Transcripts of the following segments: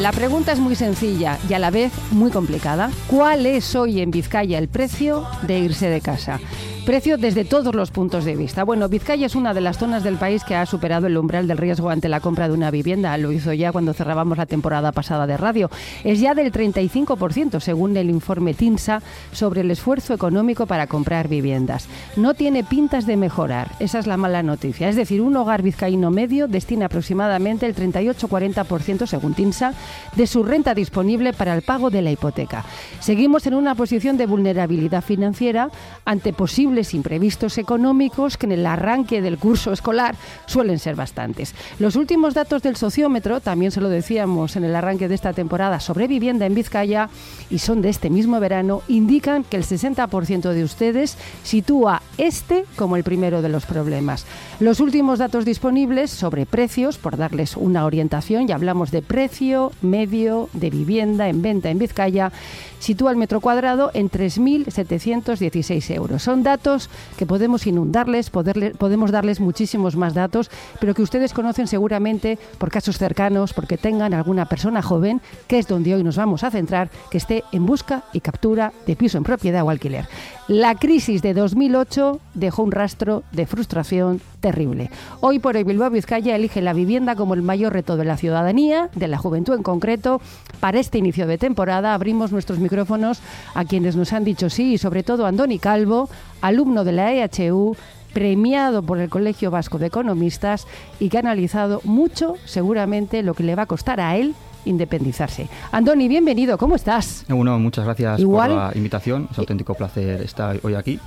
La pregunta es muy sencilla y a la vez muy complicada. ¿Cuál es hoy en Vizcaya el precio de irse de casa? Precio desde todos los puntos de vista. Bueno, Vizcaya es una de las zonas del país que ha superado el umbral del riesgo ante la compra de una vivienda. Lo hizo ya cuando cerrábamos la temporada pasada de radio. Es ya del 35%, según el informe TINSA, sobre el esfuerzo económico para comprar viviendas. No tiene pintas de mejorar. Esa es la mala noticia. Es decir, un hogar vizcaíno medio destina aproximadamente el 38-40%, según TINSA, de su renta disponible para el pago de la hipoteca. Seguimos en una posición de vulnerabilidad financiera ante posibles imprevistos económicos que en el arranque del curso escolar suelen ser bastantes. Los últimos datos del sociómetro, también se lo decíamos en el arranque de esta temporada sobre vivienda en Vizcaya, y son de este mismo verano, indican que el 60% de ustedes sitúa este como el primero de los problemas. Los últimos datos disponibles sobre precios, por darles una orientación, ya hablamos de precio medio de vivienda en venta en Vizcaya, sitúa el metro cuadrado en 3.716 euros. Son datos que podemos inundarles, podemos darles muchísimos más datos, pero que ustedes conocen seguramente por casos cercanos, porque tengan alguna persona joven, que es donde hoy nos vamos a centrar, que esté en busca y captura de piso en propiedad o alquiler. La crisis de 2008 dejó un rastro de frustración terrible. Hoy por hoy Bilbao Vizcaya elige la vivienda como el mayor reto de la ciudadanía, de la juventud en concreto. Para este inicio de temporada abrimos nuestros micrófonos a quienes nos han dicho sí, y sobre todo a Andoni Calvo, alumno de la EHU, premiado por el Colegio Vasco de Economistas y que ha analizado mucho, seguramente, lo que le va a costar a él independizarse. Andoni, bienvenido, ¿cómo estás? Bueno, muchas gracias por la invitación, es un auténtico placer estar hoy aquí.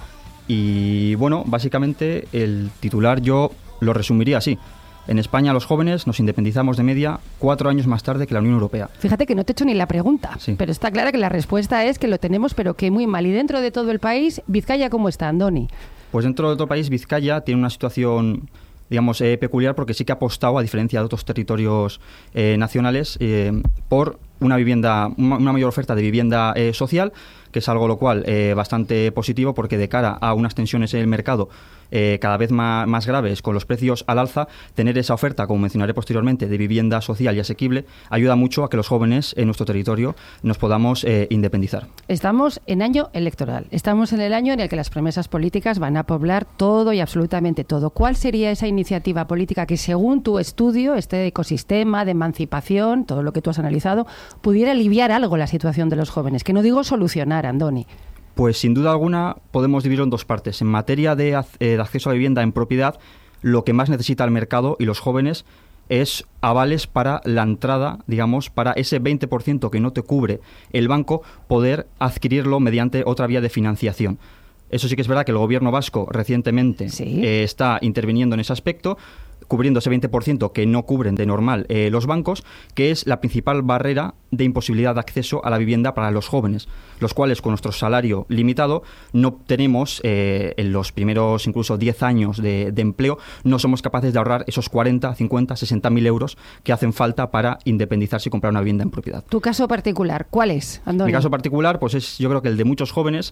Y bueno, básicamente el titular yo lo resumiría así. En España los jóvenes nos independizamos de media 4 años más tarde que la Unión Europea. Fíjate que no te he hecho ni la pregunta, sí, pero está clara que la respuesta es que lo tenemos, pero que muy mal. Y dentro de todo el país, ¿Vizcaya cómo está, Andoni? Pues dentro de todo el país, Vizcaya tiene una situación, digamos, peculiar, porque sí que ha apostado, a diferencia de otros territorios nacionales, por una mayor oferta de vivienda social, que es algo lo cual bastante positivo, porque de cara a unas tensiones en el mercado cada vez más graves, con los precios al alza, tener esa oferta, como mencionaré posteriormente, de vivienda social y asequible, ayuda mucho a que los jóvenes en nuestro territorio nos podamos independizar. Estamos en año electoral, estamos en el año en el que las promesas políticas van a poblar todo y absolutamente todo. ¿Cuál sería esa iniciativa política que, según tu estudio, este ecosistema de emancipación, todo lo que tú has analizado, pudiera aliviar algo la situación de los jóvenes? Que no digo solucionar, Andoni. Pues sin duda alguna podemos dividirlo en dos partes. En materia de acceso a la vivienda en propiedad, lo que más necesita el mercado y los jóvenes es avales para la entrada, digamos, para ese 20% que no te cubre el banco, poder adquirirlo mediante otra vía de financiación. Eso sí que es verdad que el gobierno vasco recientemente está interviniendo en ese aspecto, cubriendo ese 20% que no cubren de normal los bancos, que es la principal barrera de imposibilidad de acceso a la vivienda para los jóvenes, los cuales con nuestro salario limitado no tenemos, en los primeros incluso 10 años de empleo, no somos capaces de ahorrar esos 40, 50, 60.000 euros que hacen falta para independizarse y comprar una vivienda en propiedad. ¿Tu caso particular cuál es, Andoni? Mi caso particular, pues es, yo creo que el de muchos jóvenes.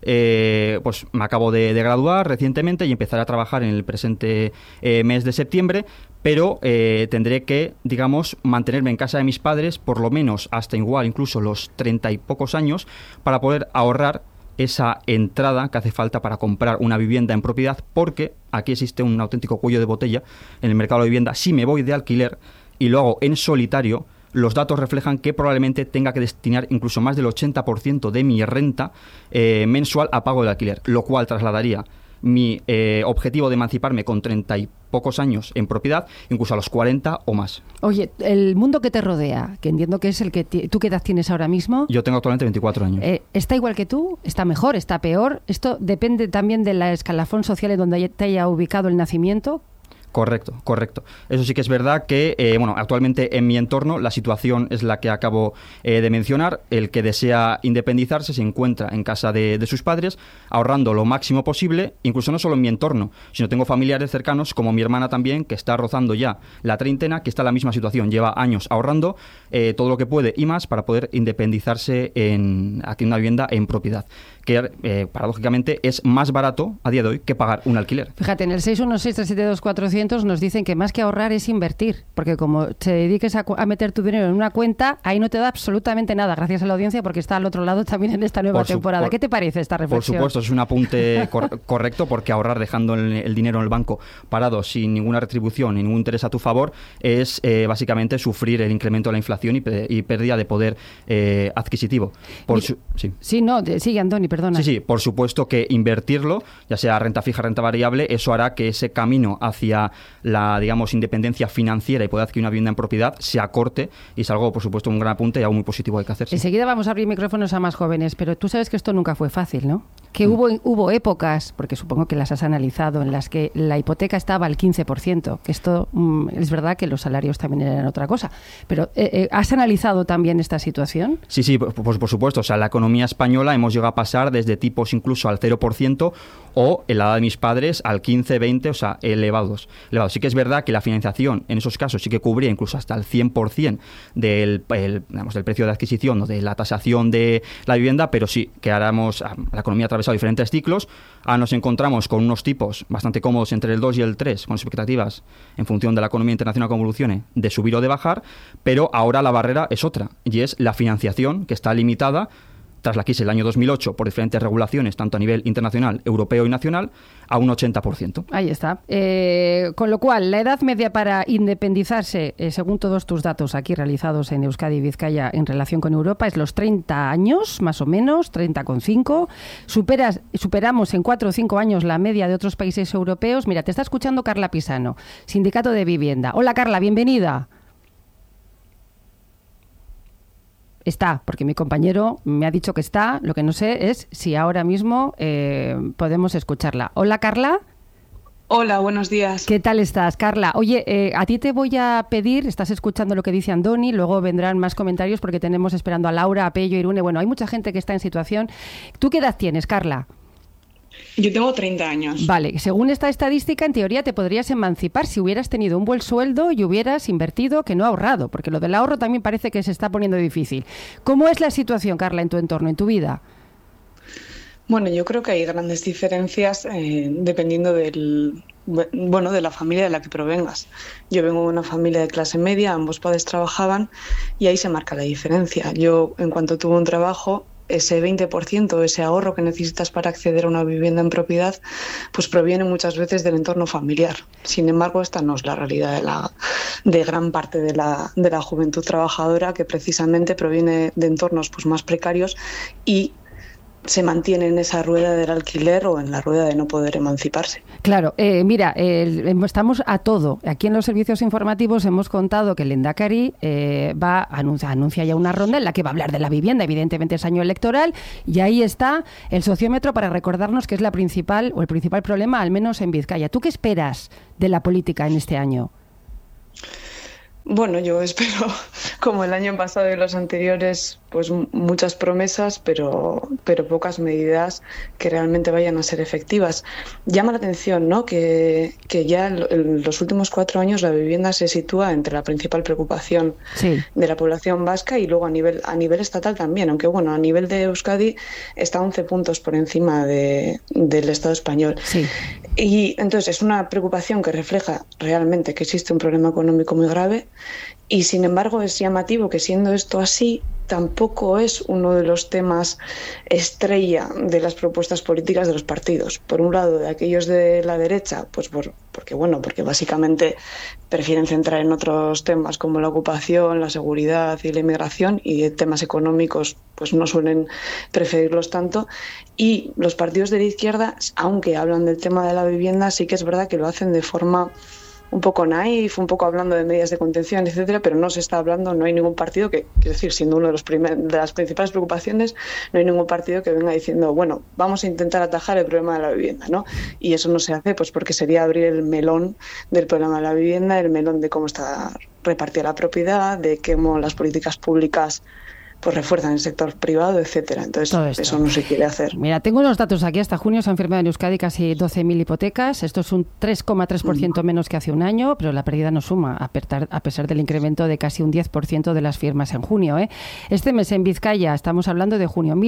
Pues me acabo de graduar recientemente y empezaré a trabajar en el presente mes de septiembre, pero tendré que, digamos, mantenerme en casa de mis padres por lo menos hasta igual incluso los 30 y pocos años, para poder ahorrar esa entrada que hace falta para comprar una vivienda en propiedad, porque aquí existe un auténtico cuello de botella en el mercado de vivienda. Si me voy de alquiler y lo hago en solitario, los datos reflejan que probablemente tenga que destinar incluso más del 80% de mi renta mensual a pago del alquiler, lo cual trasladaría mi objetivo de emanciparme con 30 y pocos años en propiedad, incluso a los 40 o más. Oye, el mundo que te rodea, que entiendo que es el que... ¿Tú qué edad tienes ahora mismo? Yo tengo actualmente 24 años. ¿Está igual que tú? ¿Está mejor? ¿Está peor? ¿Esto depende también del escalafón social en donde te haya ubicado el nacimiento? Correcto. Eso sí que es verdad que, actualmente en mi entorno la situación es la que acabo de mencionar. El que desea independizarse se encuentra en casa de sus padres, ahorrando lo máximo posible, incluso no solo en mi entorno, sino tengo familiares cercanos, como mi hermana también, que está rozando ya la treintena, que está en la misma situación, lleva años ahorrando todo lo que puede y más para poder independizarse en una vivienda en propiedad, que paradójicamente es más barato a día de hoy que pagar un alquiler. Fíjate, en el 616-372-400 oyentes nos dicen que más que ahorrar es invertir, porque como te dediques a meter tu dinero en una cuenta, ahí no te da absolutamente nada, gracias a la audiencia, porque está al otro lado también en esta nueva temporada. ¿Qué te parece esta reflexión? Por supuesto, es un apunte correcto, porque ahorrar dejando el dinero en el banco parado sin ninguna retribución ni ningún interés a tu favor es básicamente sufrir el incremento de la inflación y pérdida de poder adquisitivo. Sigue, Andoni, perdona. Sí, por supuesto que invertirlo, ya sea renta fija, renta variable, eso hará que ese camino hacia la, digamos, independencia financiera y poder adquirir una vivienda en propiedad se acorte, y es algo, por supuesto, un gran apunte y algo muy positivo que hay que hacer. Enseguida vamos a abrir micrófonos a más jóvenes, pero tú sabes que esto nunca fue fácil, ¿no? Que hubo épocas, porque supongo que las has analizado, en las que la hipoteca estaba al 15%, que esto es verdad que los salarios también eran otra cosa, pero ¿has analizado también esta situación? Sí, por supuesto. O sea, la economía española hemos llegado a pasar desde tipos incluso al 0% o en la edad de mis padres al 15, 20, o sea, elevados. Sí que es verdad que la financiación en esos casos sí que cubría incluso hasta el 100% del precio de adquisición o de la tasación de la vivienda, pero sí que la economía ha atravesado diferentes ciclos. Ahora nos encontramos con unos tipos bastante cómodos entre el 2 y el 3, con expectativas en función de la economía internacional como evolucione, de subir o de bajar, pero ahora la barrera es otra, y es la financiación, que está limitada tras la crisis del año 2008 por diferentes regulaciones, tanto a nivel internacional, europeo y nacional, a un 80%. Ahí está. Con lo cual, la edad media para independizarse, según todos tus datos aquí realizados en Euskadi y Vizcaya en relación con Europa, es los 30 años, más o menos, 30,5. Superamos en 4 o 5 años la media de otros países europeos. Mira, te está escuchando Carla Pisano, Sindicato de Vivienda. Hola, Carla, bienvenida. Está, porque mi compañero me ha dicho que está. Lo que no sé es si ahora mismo podemos escucharla. Hola, Carla. Hola, buenos días. ¿Qué tal estás, Carla? Oye, a ti te voy a pedir, estás escuchando lo que dice Andoni, luego vendrán más comentarios porque tenemos esperando a Laura, a Pello, Irune. Bueno, hay mucha gente que está en situación. ¿Tú qué edad tienes, Carla? Yo tengo 30 años. Vale, según esta estadística, en teoría te podrías emancipar si hubieras tenido un buen sueldo y hubieras invertido, que no ahorrado, porque lo del ahorro también parece que se está poniendo difícil. ¿Cómo es la situación, Carla, en tu entorno, en tu vida? Bueno, yo creo que hay grandes diferencias dependiendo de la familia de la que provengas. Yo vengo de una familia de clase media, ambos padres trabajaban y ahí se marca la diferencia. Yo, en cuanto tuve un trabajo, ese 20%, ese ahorro que necesitas para acceder a una vivienda en propiedad, pues proviene muchas veces del entorno familiar. Sin embargo, esta no es la realidad de gran parte de la juventud trabajadora, que precisamente proviene de entornos pues más precarios y se mantiene en esa rueda del alquiler o en la rueda de no poder emanciparse. Claro, mira, estamos a todo. Aquí en los servicios informativos hemos contado que el Lehendakari anuncia ya una ronda en la que va a hablar de la vivienda. Evidentemente es año electoral y ahí está el sociómetro para recordarnos que es el principal problema, al menos en Vizcaya. ¿Tú qué esperas de la política en este año? Bueno, yo espero, como el año pasado y los anteriores, pues muchas promesas, pero pocas medidas que realmente vayan a ser efectivas. Llama la atención, ¿no?, que ya en los últimos 4 años la vivienda se sitúa entre la principal preocupación de la población vasca y luego a nivel estatal también, aunque bueno, a nivel de Euskadi está 11 puntos por encima del Estado español. Sí. Y entonces es una preocupación que refleja realmente que existe un problema económico muy grave. Y sin embargo es llamativo que, siendo esto así, tampoco es uno de los temas estrella de las propuestas políticas de los partidos. Por un lado, de aquellos de la derecha, pues porque básicamente prefieren centrar en otros temas como la ocupación, la seguridad y la inmigración, y temas económicos pues no suelen preferirlos tanto. Y los partidos de la izquierda, aunque hablan del tema de la vivienda, sí que es verdad que lo hacen de forma un poco naif, un poco hablando de medidas de contención, etcétera, pero no se está hablando, no hay ningún partido que, quiero decir, siendo uno de las principales preocupaciones, no hay ningún partido que venga diciendo, bueno, vamos a intentar atajar el problema de la vivienda, ¿no? Y eso no se hace, pues porque sería abrir el melón del problema de la vivienda, el melón de cómo está repartida la propiedad, de cómo las políticas públicas pues refuerzan el sector privado, etcétera. Entonces, eso no se quiere hacer. Mira, tengo unos datos aquí. Hasta junio se han firmado en Euskadi casi 12.000 hipotecas. Esto es un 3,3% menos que hace un año, pero la pérdida no suma, a pesar del incremento de casi un 10% de las firmas en junio. Este mes en Vizcaya, estamos hablando de junio,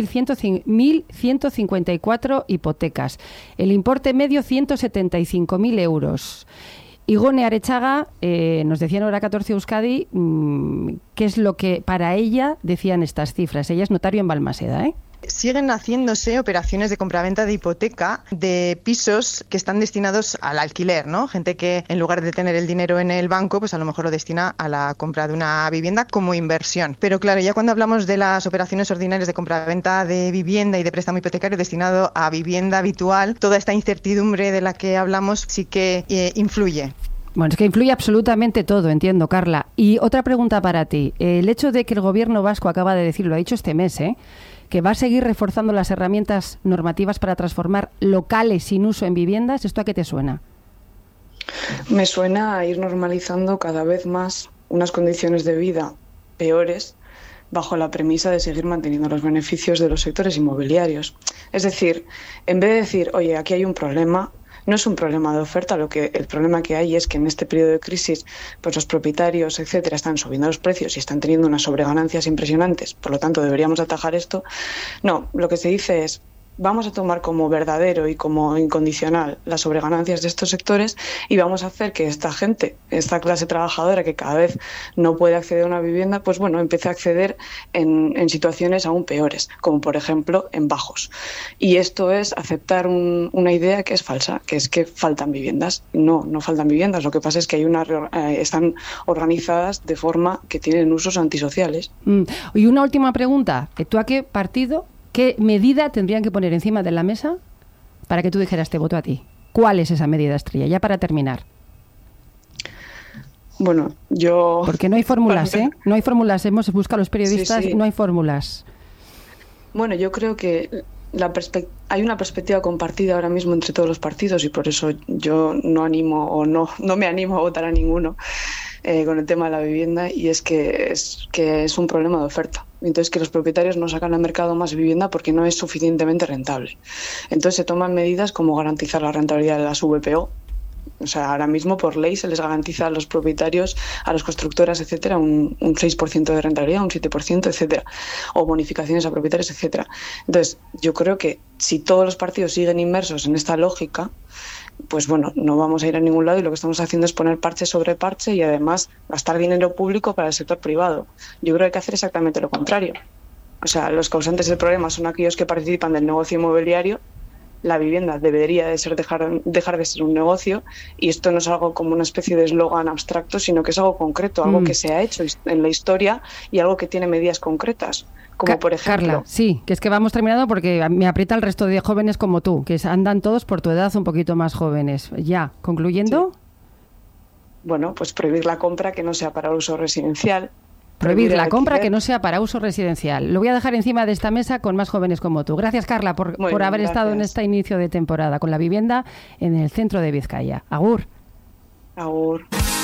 1.154 hipotecas. El importe medio, 175.000 euros. Igone Arechaga nos decía en Hora 14 Euskadi qué es lo que para ella decían estas cifras. Ella es notario en Balmaseda, ¿eh? Siguen haciéndose operaciones de compraventa de hipoteca de pisos que están destinados al alquiler, ¿no? Gente que en lugar de tener el dinero en el banco, pues a lo mejor lo destina a la compra de una vivienda como inversión. Pero claro, ya cuando hablamos de las operaciones ordinarias de compraventa de vivienda y de préstamo hipotecario destinado a vivienda habitual, toda esta incertidumbre de la que hablamos sí que influye. Bueno, es que influye absolutamente todo, entiendo, Carla. Y otra pregunta para ti. El hecho de que el gobierno vasco acaba de decir, lo ha dicho este mes, que va a seguir reforzando las herramientas normativas para transformar locales sin uso en viviendas, ¿esto a qué te suena? Me suena a ir normalizando cada vez más unas condiciones de vida peores bajo la premisa de seguir manteniendo los beneficios de los sectores inmobiliarios. Es decir, en vez de decir, oye, aquí hay un problema, no es un problema de oferta, el problema que hay es que en este periodo de crisis pues los propietarios, etcétera, están subiendo los precios y están teniendo unas sobreganancias impresionantes, por lo tanto deberíamos atajar esto. No, lo que se dice es, vamos a tomar como verdadero y como incondicional las sobreganancias de estos sectores y vamos a hacer que esta gente, esta clase trabajadora que cada vez no puede acceder a una vivienda, pues bueno, empiece a acceder en situaciones aún peores, como por ejemplo en bajos. Y esto es aceptar una idea que es falsa, que es que faltan viviendas. No faltan viviendas, lo que pasa es que están organizadas de forma que tienen usos antisociales. Y una última pregunta, ¿tú a qué partido, qué medida tendrían que poner encima de la mesa para que tú dijeras te voto a ti? ¿Cuál es esa medida estrella? Ya para terminar. Bueno, yo... Porque no hay fórmulas, No hay fórmulas. Hemos buscado los periodistas, sí. No hay fórmulas. Bueno, yo creo que hay una perspectiva compartida ahora mismo entre todos los partidos y por eso yo no me animo a votar a ninguno con el tema de la vivienda, y es que es un problema de oferta. Entonces, que los propietarios no sacan al mercado más vivienda porque no es suficientemente rentable. Entonces se toman medidas como garantizar la rentabilidad de las VPO. O sea, ahora mismo por ley se les garantiza a los propietarios, a las constructoras, etcétera, un 6% de rentabilidad, un 7%, etcétera, o bonificaciones a propietarios, etcétera. Entonces, yo creo que si todos los partidos siguen inmersos en esta lógica, pues bueno, no vamos a ir a ningún lado y lo que estamos haciendo es poner parche sobre parche y además gastar dinero público para el sector privado. Yo creo que hay que hacer exactamente lo contrario. O sea, los causantes del problema son aquellos que participan del negocio inmobiliario. La vivienda debería de ser dejar de ser un negocio, y esto no es algo como una especie de eslogan abstracto, sino que es algo concreto, algo que se ha hecho en la historia y algo que tiene medidas concretas. Como por ejemplo... Carla, sí, que es que vamos terminando porque me aprieta el resto de jóvenes como tú, que andan todos por tu edad un poquito más jóvenes. Ya, concluyendo. Sí. Bueno, pues prohibir la compra que no sea para uso residencial. Prohibir la compra que no sea para uso residencial. Lo voy a dejar encima de esta mesa con más jóvenes como tú. Gracias, Carla, por haber estado en este inicio de temporada con la vivienda en el centro de Vizcaya. Agur. Agur.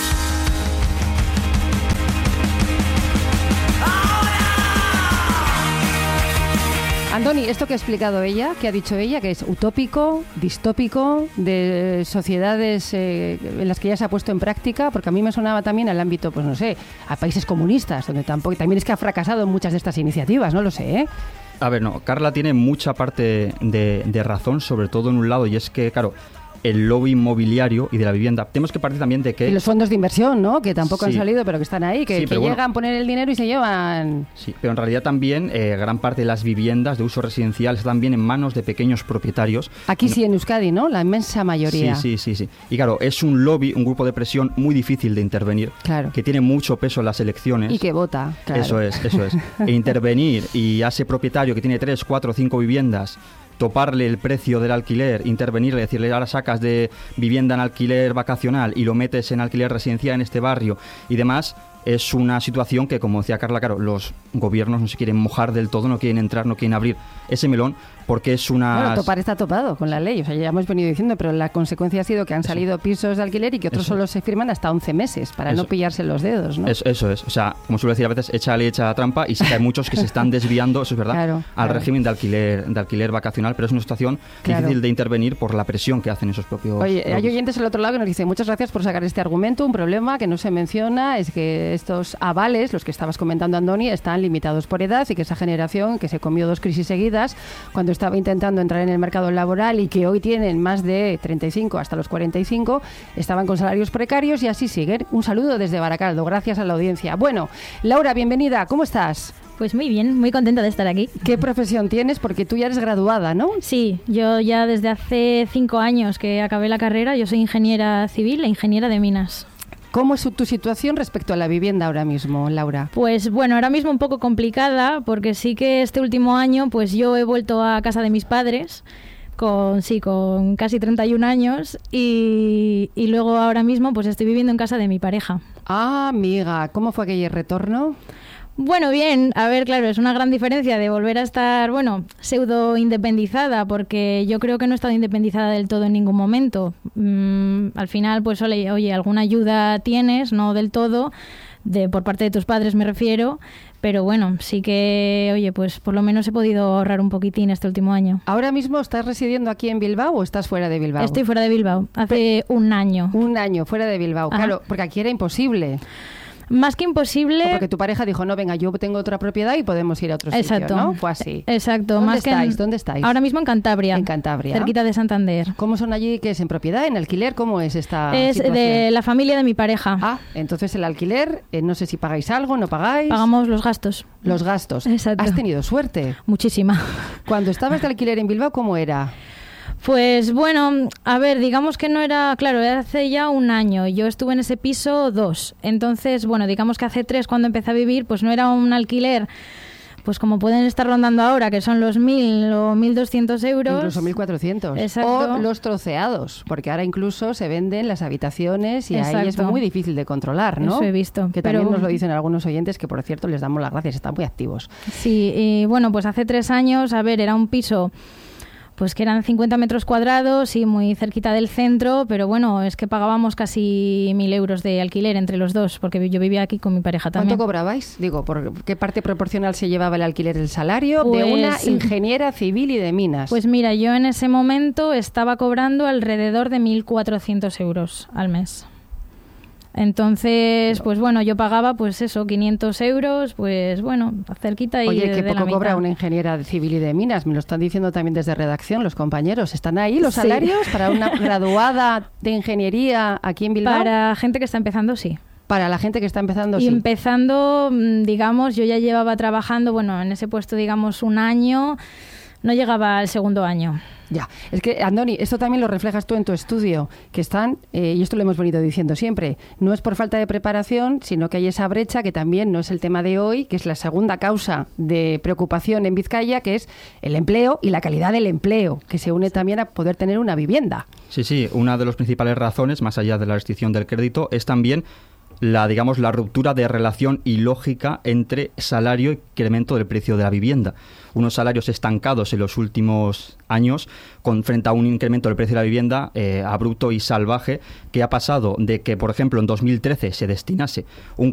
Andoni, esto que ha explicado ella, que ha dicho ella, que es utópico, distópico, de sociedades en las que ya se ha puesto en práctica, porque a mí me sonaba también al ámbito, pues no sé, a países comunistas, donde también es que ha fracasado en muchas de estas iniciativas, no lo sé, ¿eh? A ver, no, Carla tiene mucha parte de razón, sobre todo en un lado, y es que, claro, el lobby inmobiliario y de la vivienda. Tenemos que partir también de que... Y los fondos de inversión, ¿no? Que tampoco han salido, pero que están ahí, que llegan a poner el dinero y se llevan... Sí, pero en realidad también gran parte de las viviendas de uso residencial están bien en manos de pequeños propietarios. Aquí sí, en Euskadi, ¿no? La inmensa mayoría. Sí. Y claro, es un lobby, un grupo de presión muy difícil de intervenir, claro, que tiene mucho peso en las elecciones. Y que vota, claro. Eso es. E intervenir y a ese propietario que tiene 3, 4, 5 viviendas, toparle el precio del alquiler, intervenirle, decirle ahora sacas de vivienda en alquiler vacacional y lo metes en alquiler residencial en este barrio y demás, es una situación que, como decía Carla, claro, los gobiernos no se quieren mojar del todo, no quieren entrar, no quieren abrir ese melón, porque es una... Bueno, topar está topado con la ley, o sea, ya hemos venido diciendo, pero la consecuencia ha sido que han salido pisos de alquiler y que otros solo se firman hasta 11 meses, para no pillarse los dedos, ¿no? Eso es, o sea, como suelo decir a veces, echa trampa, y sí que hay muchos que se están desviando, eso es verdad, al régimen de alquiler vacacional, pero es una situación difícil de intervenir por la presión que hacen esos propios... Oye, hay oyentes al otro lado que nos dicen, muchas gracias por sacar este argumento. Un problema que no se menciona es que estos avales, los que estabas comentando, Andoni, están limitados por edad y que esa generación que se comió 2 crisis seguidas, cuando estaba intentando entrar en el mercado laboral y que hoy tienen más de 35 hasta los 45, estaban con salarios precarios y así siguen. Un saludo desde Baracaldo, gracias a la audiencia. Bueno, Laura, bienvenida, ¿cómo estás? Pues muy bien, muy contenta de estar aquí. ¿Qué profesión tienes? Porque tú ya eres graduada, ¿no? Sí, yo ya desde hace 5 años que acabé la carrera, yo soy ingeniera civil e ingeniera de minas. ¿Cómo es tu situación respecto a la vivienda ahora mismo, Laura? Pues bueno, ahora mismo un poco complicada, porque sí que este último año pues yo he vuelto a casa de mis padres con casi 31 años y luego ahora mismo pues estoy viviendo en casa de mi pareja. Ah, amiga, ¿cómo fue aquel retorno? Bueno, bien, a ver, claro, es una gran diferencia de volver a estar, bueno, pseudo independizada, porque yo creo que no he estado independizada del todo en ningún momento. Al final, pues, oye, alguna ayuda tienes, no del todo, por parte de tus padres me refiero, pero bueno, sí que, oye, pues por lo menos he podido ahorrar un poquitín este último año. ¿Ahora mismo estás residiendo aquí en Bilbao o estás fuera de Bilbao? Estoy fuera de Bilbao, hace un año. Un año fuera de Bilbao, Ajá. Claro, porque aquí era imposible. Más que imposible. Porque tu pareja dijo, no, venga, yo tengo otra propiedad y podemos ir a otro Exacto. sitio, ¿no? Fue así. Exacto. ¿Dónde estáis? Ahora mismo en Cantabria. En Cantabria. Cerquita de Santander. ¿Cómo son allí? ¿Qué es? ¿En propiedad? ¿En alquiler? ¿Cómo es esta Es situación? de la familia de mi pareja. Ah, entonces el alquiler, no sé si pagáis algo, ¿no pagáis? Pagamos los gastos. Los gastos. Exacto. ¿Has tenido suerte? Muchísima. Cuando estabas de alquiler en Bilbao, ¿cómo era? Pues bueno, a ver, digamos que no era, claro, era hace ya un año. Yo estuve en ese piso 2. Entonces, bueno, digamos que hace 3 cuando empecé a vivir, pues no era un alquiler, pues como pueden estar rondando ahora, que son los 1.000 o 1.200 euros. Incluso 1.400. Exacto. O los troceados, porque ahora incluso se venden las habitaciones y Exacto. ahí es muy difícil de controlar, ¿no? Eso he visto. Que también nos lo dicen algunos oyentes, que por cierto les damos las gracias, están muy activos. Sí, y bueno, pues hace 3 años, a ver, era un piso pues que eran 50 metros cuadrados y muy cerquita del centro, pero bueno, es que pagábamos casi 1.000 euros de alquiler entre los dos, porque yo vivía aquí con mi pareja también. ¿Cuánto cobrabais? Digo, ¿por qué parte proporcional se llevaba el alquiler del salario de Pues, una ingeniera civil y de minas? Pues mira, yo en ese momento estaba cobrando alrededor de 1.400 euros al mes. Entonces, pues bueno, yo pagaba pues eso, 500 euros, pues bueno, cerquita y Oye, de que la poco cobra mitad. una ingeniera civil y de minas, me lo están diciendo también desde redacción los compañeros. ¿Están ahí los Sí. salarios para una graduada de ingeniería aquí en Bilbao? Para gente que está empezando, sí. Para la gente que está empezando, Y sí. empezando, digamos, yo ya llevaba trabajando, bueno, en ese puesto, digamos, un año, no llegaba al segundo año. Ya, es que, Andoni, esto también lo reflejas tú en tu estudio, que están, y esto lo hemos venido diciendo siempre, no es por falta de preparación, sino que hay esa brecha que también no es el tema de hoy, que es la segunda causa de preocupación en Vizcaya, que es el empleo y la calidad del empleo, que se une también a poder tener una vivienda. Sí, una de las principales razones, más allá de la restricción del crédito, es también la ruptura de relación ilógica entre salario y incremento del precio de la vivienda. Unos salarios estancados en los últimos años frente a un incremento del precio de la vivienda abrupto y salvaje, que ha pasado de que, por ejemplo, en 2013 se destinase un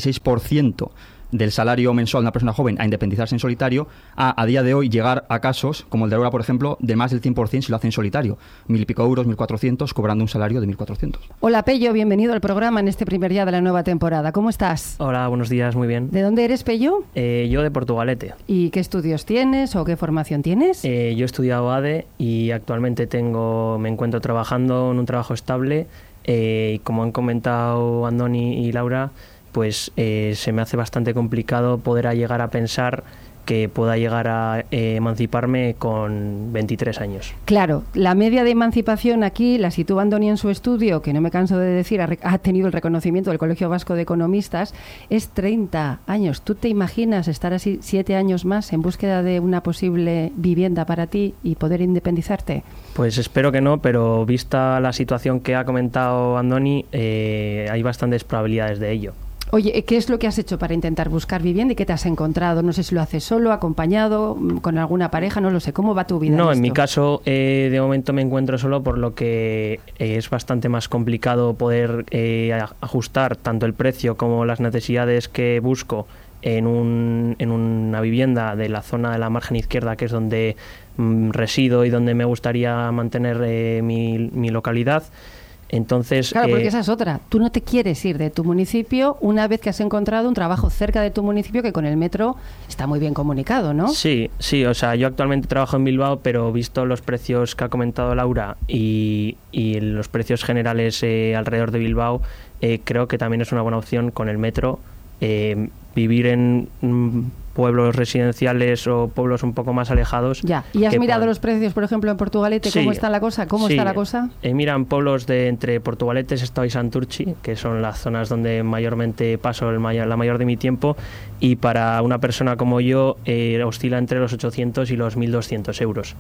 46% del salario mensual de una persona joven a independizarse en solitario, a día de hoy llegar a casos, como el de Laura, por ejemplo, de más del 100% si lo hace en solitario. 1.000 y pico euros, 1.400, cobrando un salario de 1.400. Hola, Pello, bienvenido al programa en este primer día de la nueva temporada. ¿Cómo estás? Hola, buenos días, muy bien. ¿De dónde eres, Pello? Yo de Portugalete. ¿Y qué estudios tienes o qué formación tienes? Yo he estudiado ADE y actualmente me encuentro trabajando en un trabajo estable y como han comentado Andoni y Laura, pues se me hace bastante complicado poder llegar a pensar que pueda llegar a emanciparme con 23 años. Claro, la media de emancipación aquí la sitúa Andoni en su estudio, que no me canso de decir, ha tenido el reconocimiento del Colegio Vasco de Economistas, es 30 años. ¿Tú te imaginas estar así 7 años más en búsqueda de una posible vivienda para ti y poder independizarte? Pues espero que no, pero vista la situación que ha comentado Andoni, hay bastantes probabilidades de ello. Oye, ¿qué es lo que has hecho para intentar buscar vivienda y qué te has encontrado? No sé si lo haces solo, acompañado, con alguna pareja, no lo sé. ¿Cómo va tu vida? No, en mi caso, de momento me encuentro solo, por lo que es bastante más complicado poder ajustar tanto el precio como las necesidades que busco en una vivienda de la zona de la margen izquierda, que es donde resido y donde me gustaría mantener mi localidad. Entonces, claro, porque esa es otra. Tú no te quieres ir de tu municipio una vez que has encontrado un trabajo cerca de tu municipio que con el metro está muy bien comunicado, ¿no? Sí, o sea, yo actualmente trabajo en Bilbao, pero visto los precios que ha comentado Laura y los precios generales alrededor de Bilbao, creo que también es una buena opción con el metro vivir en pueblos residenciales o pueblos un poco más alejados. Ya, ¿y has mirado los precios, por ejemplo, en Portugalete? ¿Cómo está la cosa? ¿Cómo está la cosa? Mira, en pueblos de entre Portugalete, Sestao y Santurchi, que son las zonas donde mayormente paso la mayor de mi tiempo, y para una persona como yo oscila entre los 800 y los 1.200 euros.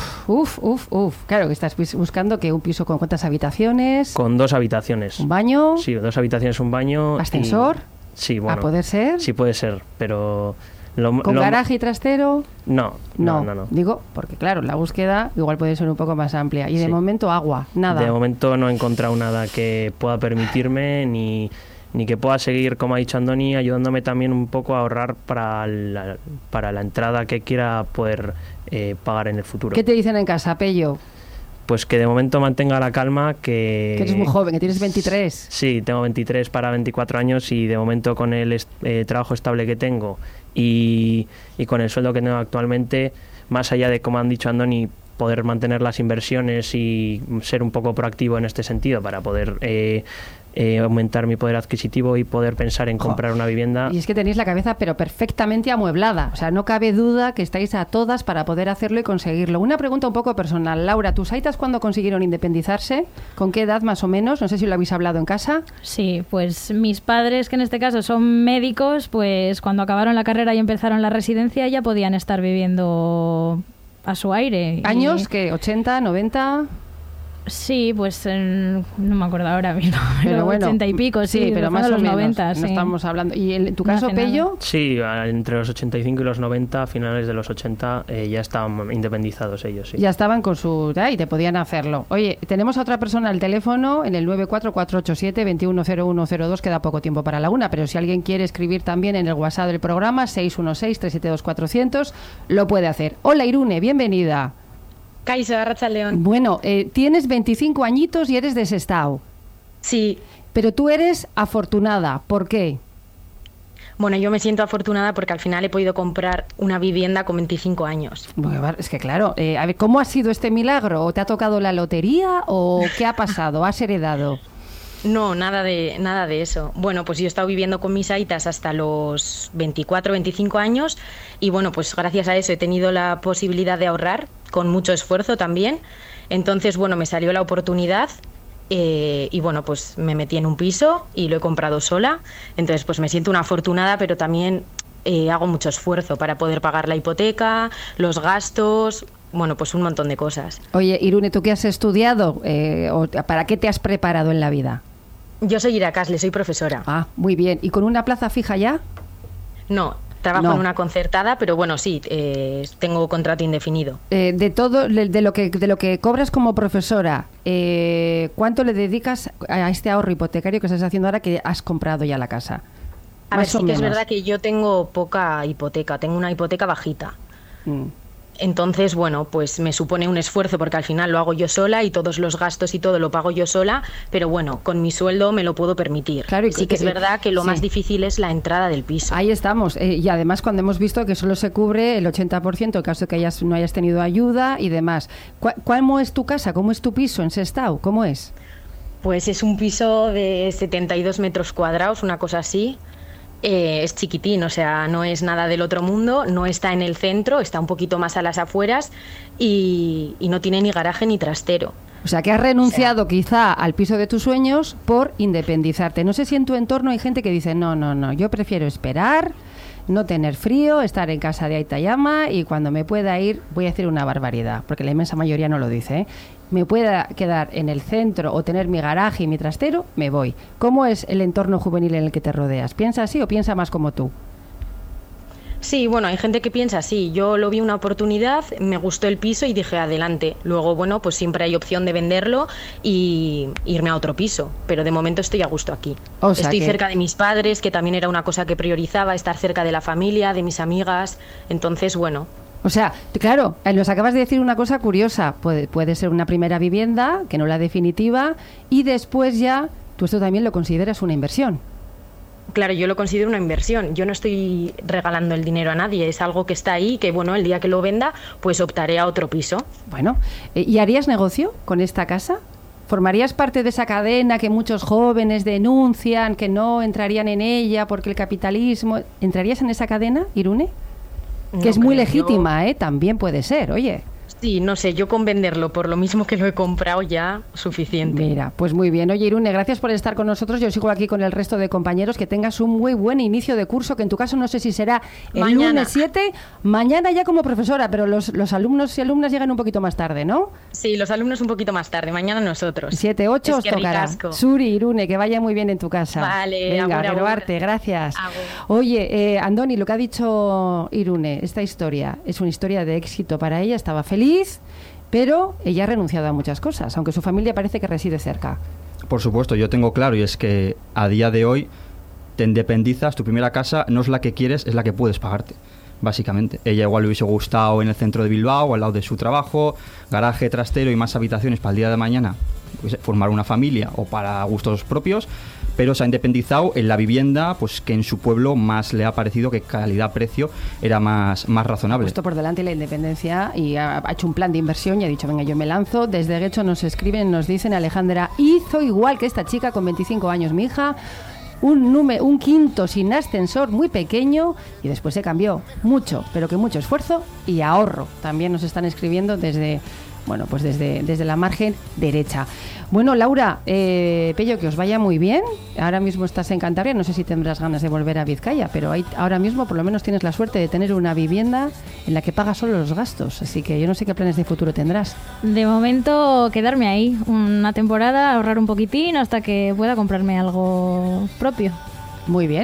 Uf. Claro, que estás buscando que un piso con ¿cuántas habitaciones? Con 2 habitaciones. ¿Un baño? Sí, 2 habitaciones, un baño. ¿Ascensor? Sí, bueno. ¿A poder ser? Sí, puede ser, pero... ¿Con garaje y trastero? No. Digo, porque claro, la búsqueda igual puede ser un poco más amplia. Y de momento agua, nada. De momento no he encontrado nada que pueda permitirme ni que pueda seguir, como ha dicho Andoni, ayudándome también un poco a ahorrar para la entrada que quiera poder pagar en el futuro. ¿Qué te dicen en casa, Pello? Pues que de momento mantenga la calma, que eres muy joven, que tienes 23. Sí, tengo 23 para 24 años y de momento con el trabajo estable que tengo y con el sueldo que tengo actualmente, más allá de, como han dicho Andoni, poder mantener las inversiones y ser un poco proactivo en este sentido para poder aumentar mi poder adquisitivo y poder pensar en comprar una vivienda. Y es que tenéis la cabeza pero perfectamente amueblada, o sea, no cabe duda que estáis a todas para poder hacerlo y conseguirlo. Una pregunta un poco personal, Laura, ¿tus aitas cuándo consiguieron independizarse? ¿Con qué edad más o menos? No sé si lo habéis hablado en casa. Sí, pues mis padres, que en este caso son médicos, pues cuando acabaron la carrera y empezaron la residencia ya podían estar viviendo a su aire. ¿Años? ¿Qué? ¿80, 90? Sí, pues no me acuerdo ahora mismo, pero bueno, 80 y pico, sí, pero más o los menos, 90, no estamos hablando. ¿Y en tu caso, Pello? Sí, entre los 85 y los 90, a finales de los 80, ya estaban independizados ellos, sí. Ya estaban con su... y te podían hacerlo. Oye, tenemos a otra persona al teléfono, en el 94487-210102, queda poco tiempo para la una, pero si alguien quiere escribir también en el WhatsApp del programa, 616-372-400, lo puede hacer. Hola, Irune, bienvenida. Kaixo, arratsaldeon. Bueno, tienes 25 añitos y eres de Sestao. Sí. Pero tú eres afortunada. ¿Por qué? Bueno, yo me siento afortunada porque al final he podido comprar una vivienda con 25 años. Bueno, es que claro, a ver, ¿cómo ha sido este milagro? ¿O te ha tocado la lotería o qué ha pasado? ¿Has heredado? No, nada de eso. Bueno, pues yo he estado viviendo con mis aitas hasta los 24, 25 años y bueno, pues gracias a eso he tenido la posibilidad de ahorrar con mucho esfuerzo también. Entonces, bueno, me salió la oportunidad y bueno, pues me metí en un piso y lo he comprado sola. Entonces, pues me siento una afortunada, pero también hago mucho esfuerzo para poder pagar la hipoteca, los gastos... Bueno, pues un montón de cosas. Oye, Irune, ¿tú qué has estudiado? ¿O para qué te has preparado en la vida? Yo soy Iracasle, soy profesora. Ah, muy bien. ¿Y con una plaza fija ya? No, trabajo en una concertada, pero bueno, sí, tengo contrato indefinido. De todo, de lo que cobras como profesora, ¿cuánto le dedicas a este ahorro hipotecario que estás haciendo ahora que has comprado ya la casa? A ver, sí que es verdad que yo tengo poca hipoteca, tengo una hipoteca bajita. Entonces, bueno, pues me supone un esfuerzo porque al final lo hago yo sola y todos los gastos y todo lo pago yo sola, pero bueno, con mi sueldo me lo puedo permitir. Claro, y sí que es verdad que lo más difícil es la entrada del piso. Ahí estamos. Y además cuando hemos visto que solo se cubre el 80% en caso de que no hayas tenido ayuda y demás. ¿Cómo es tu casa? ¿Cómo es tu piso en Sestao? ¿Cómo es? Pues es un piso de 72 metros cuadrados, una cosa así. Es chiquitín, o sea, no es nada del otro mundo, no está en el centro, está un poquito más a las afueras y no tiene ni garaje ni trastero. O sea, que has renunciado quizá al piso de tus sueños por independizarte. No sé si en tu entorno hay gente que dice, no, yo prefiero esperar, no tener frío, estar en casa de Aita y Ama y cuando me pueda ir, voy a decir una barbaridad, porque la inmensa mayoría no lo dice, me pueda quedar en el centro o tener mi garaje y mi trastero, me voy. ¿Cómo es el entorno juvenil en el que te rodeas? ¿Piensa así o piensa más como tú? Sí, bueno, hay gente que piensa así. Yo lo vi una oportunidad, me gustó el piso y dije adelante. Luego, bueno, pues siempre hay opción de venderlo y irme a otro piso. Pero de momento estoy a gusto aquí. O sea, estoy cerca de mis padres, que también era una cosa que priorizaba, estar cerca de la familia, de mis amigas. Entonces, bueno, O sea, claro, nos acabas de decir una cosa curiosa. Puede ser una primera vivienda, que no la definitiva, y después ya, tú esto también lo consideras una inversión. Claro, yo lo considero una inversión. Yo no estoy regalando el dinero a nadie. Es algo que está ahí, que bueno, el día que lo venda, pues optaré a otro piso. Bueno, ¿y harías negocio con esta casa? ¿Formarías parte de esa cadena que muchos jóvenes denuncian, que no entrarían en ella porque el capitalismo... ¿Entrarías en esa cadena, Irune? Que es muy legítima, también puede ser, oye. Sí, no sé, yo con venderlo por lo mismo que lo he comprado ya suficiente. Mira, pues muy bien. Oye, Irune, gracias por estar con nosotros. Yo sigo aquí con el resto de compañeros. Que tengas un muy buen inicio de curso, que en tu caso no sé si será el lunes 7, mañana ya como profesora, pero los alumnos y alumnas llegan un poquito más tarde, ¿no? Sí, los alumnos un poquito más tarde, mañana nosotros. 7, 8 os tocará. Suri, Irune, que vaya muy bien en tu casa. Vale, venga, Geroarte, gracias. Oye, Andoni, lo que ha dicho Irune, esta historia es una historia de éxito para ella, estaba feliz, pero ella ha renunciado a muchas cosas, aunque su familia parece que reside cerca. Por supuesto, yo tengo claro, y es que a día de hoy te independizas, tu primera casa no es la que quieres, es la que puedes pagarte, básicamente. Ella igual le hubiese gustado en el centro de Bilbao, al lado de su trabajo, garaje, trastero y más habitaciones para el día de mañana, pues, formar una familia o para gustos propios, pero se ha independizado en la vivienda pues que en su pueblo más le ha parecido que calidad-precio era más razonable. Ha puesto por delante la independencia y ha hecho un plan de inversión y ha dicho, venga, yo me lanzo. Desde Guecho nos escriben, nos dicen, Alejandra hizo igual que esta chica con 25 años, mi hija, un quinto sin ascensor muy pequeño y después se cambió mucho, pero que mucho esfuerzo y ahorro. También nos están escribiendo desde la margen derecha. Bueno, Laura, Pello, que os vaya muy bien. Ahora mismo estás en Cantabria, no sé si tendrás ganas de volver a Vizcaya, pero ahora mismo por lo menos tienes la suerte de tener una vivienda en la que pagas solo los gastos, así que yo no sé qué planes de futuro tendrás. De momento quedarme ahí una temporada, ahorrar un poquitín hasta que pueda comprarme algo propio. Muy bien.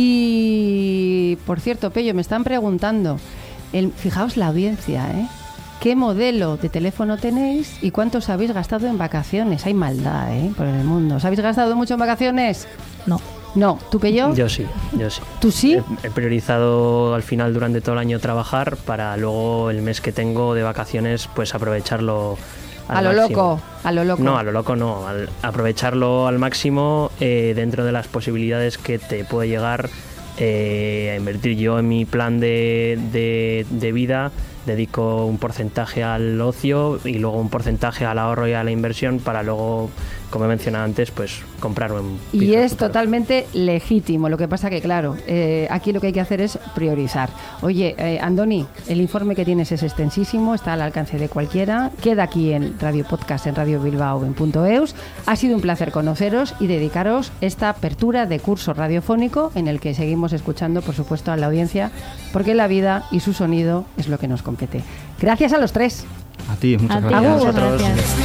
Y, por cierto, Pello, me están preguntando, fijaos la audiencia, ¿qué modelo de teléfono tenéis y cuántos habéis gastado en vacaciones? Hay maldad, por el mundo. ¿Os habéis gastado mucho en vacaciones? No. No, ¿tú, Pello? Yo sí. ¿Tú sí? He priorizado al final durante todo el año trabajar para luego el mes que tengo de vacaciones pues aprovecharlo al máximo. A lo loco. No, a lo loco no. Aprovecharlo al máximo dentro de las posibilidades que te puede llegar a invertir. Yo en mi plan de vida dedico un porcentaje al ocio y luego un porcentaje al ahorro y a la inversión para luego, como he mencionado antes, pues comprar un piso. Y es totalmente legítimo. Lo que pasa que, claro, aquí lo que hay que hacer es priorizar. Oye, Andoni, el informe que tienes es extensísimo, está al alcance de cualquiera. Queda aquí en Radio Podcast, en Radio Bilbao, en .eus. Ha sido un placer conoceros y dedicaros esta apertura de curso radiofónico en el que seguimos escuchando, por supuesto, a la audiencia, porque la vida y su sonido es lo que nos compete. Gracias a los tres. A ti, muchas gracias. A vosotros.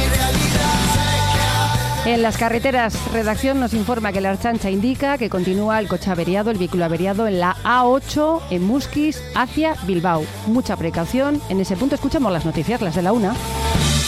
En las carreteras, redacción nos informa que la Ertzaintza indica que continúa el coche averiado, el vehículo averiado en la A8 en Musquis hacia Bilbao. Mucha precaución. En ese punto escuchamos las noticias, las de la 1.